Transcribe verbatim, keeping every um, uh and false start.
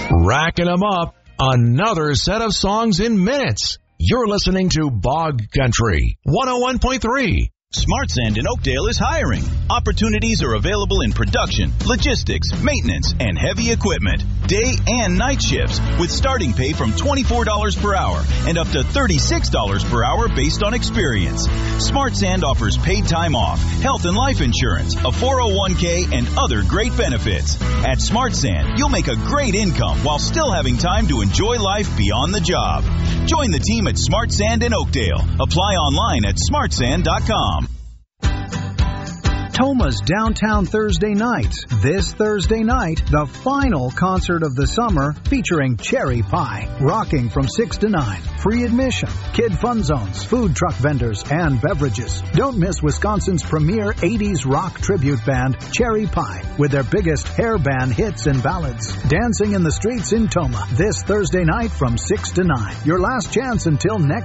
Racking them up. Another set of songs in minutes. You're listening to Bog Country one oh one point three. Smart Sand in Oakdale is hiring. Opportunities are available in production, logistics, maintenance, and heavy equipment. Day and night shifts with starting pay from twenty-four dollars per hour and up to thirty-six dollars per hour based on experience. Smart Sand offers paid time off, health and life insurance, a four oh one k, and other great benefits. At Smart Sand, you'll make a great income while still having time to enjoy life beyond the job. Join the team at Smart Sand in Oakdale. Apply online at smart sand dot com. Toma's Downtown Thursday Nights. This Thursday night, the final concert of the summer featuring Cherry Pie, rocking from six to nine. Free admission, kid fun zones, food truck vendors, and beverages. Don't miss Wisconsin's premier eighties rock tribute band, Cherry Pie, with their biggest hair band hits and ballads. Dancing in the streets in Toma this Thursday night from six to nine. Your last chance until next